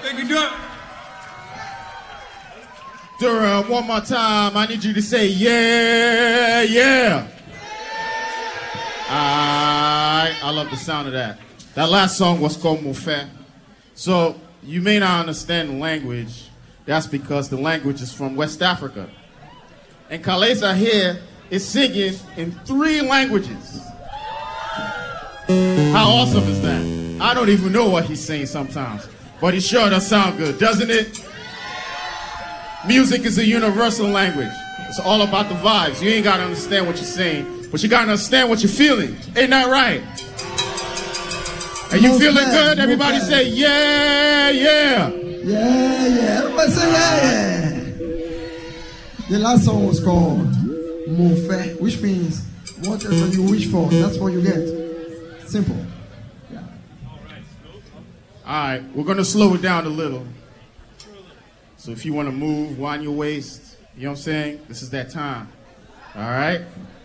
They can do it. Durham, one more time. I need you to say, yeah, yeah. I love the sound of that. That last song was called Moufe. So you may not understand the language. That's because the language is from West Africa. And Kalesa here is singing in 3 languages. How awesome is that? I don't even know what he's saying sometimes, but it sure does sound good, doesn't it? Music is a universal language. It's all about the vibes. You ain't got to understand what you're saying, but you got to understand what you're feeling. Ain't that right? Are you feeling good? Everybody say, yeah, yeah. Yeah, yeah. Everybody say, yeah, yeah. The last song was called Moufe, which means whatever you wish for, that's what you get. Simple. Yeah. All right, we're going to slow it down a little. So if you want to move, wind your waist, you know what I'm saying? This is that time. All right?